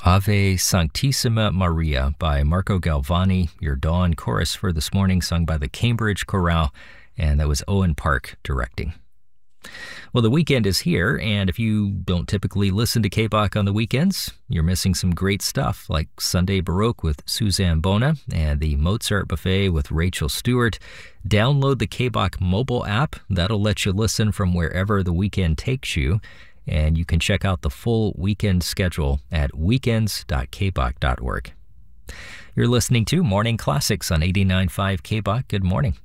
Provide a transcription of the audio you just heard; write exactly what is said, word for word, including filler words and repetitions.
Ave Sanctissima Maria by Marco Galvani, your dawn chorus for this morning, sung by the Cambridge Chorale, and that was Owen Park directing. Well, the weekend is here, and if you don't typically listen to K B O C on the weekends, you're missing some great stuff like Sunday Baroque with Suzanne Bona and the Mozart Buffet with Rachel Stewart. Download the K B O C mobile app. That'll let you listen from wherever the weekend takes you, and you can check out the full weekend schedule at weekends dot k b o c dot org. You're listening to Morning Classics on eighty-nine point five K B O C. Good morning.